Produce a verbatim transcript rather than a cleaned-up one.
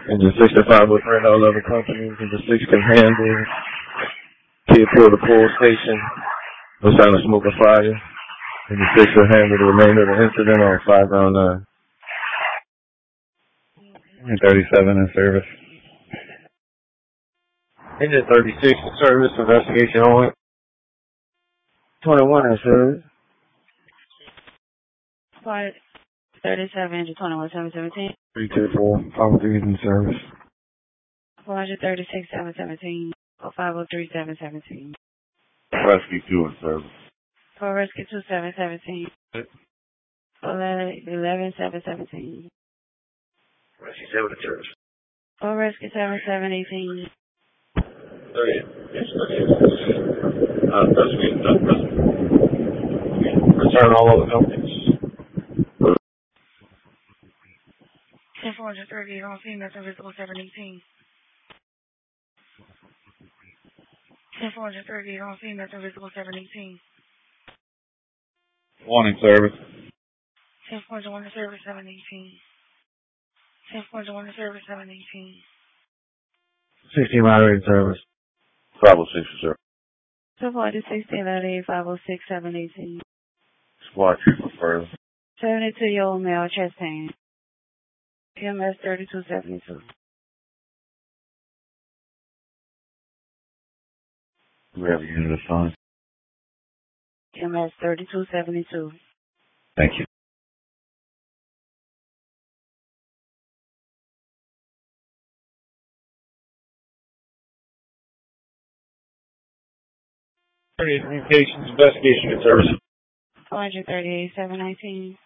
Engine six to five oh three and all other companies. Engine six can handle. Kid pull the pull station. No sign of smoke or fire. Engine six will handle the remainder of the incident on five round nine. Engine thirty-seven in service. Engine thirty-six in service. Investigation on it. twenty-one in service. Flight thirty-seven, engine twenty-one, seven seventeen. three two four, five oh three is in service. four thirty-six, seven seventeen. oh five oh three, seven seventeen. Rescue two in service. four Rescue two, seven seventeen. eleven, seven seventeen. Rescue seven in service. four Rescue seven, seven eighteen. thirty. Yes, thirty. Uh, rescue, not rescue. Return all other companies. ten four thirty, on female service oh seven eighteen. ten four thirty, on female service oh seven eighteen. One in service. ten four one in service seven eighteen. ten four one in service seven eighteen. sixteen moderate in service. five oh six in service. ten four sixteen ninety-eight, five oh six, seven eighteen. Squad chief for further. seventy-two year old male, chest pain. P M S thirty-two seventy-two. We have a unit assigned. P M S thirty-two seventy-two. Thank you. thirty communications investigation in service. four thirty-eight, seven nineteen.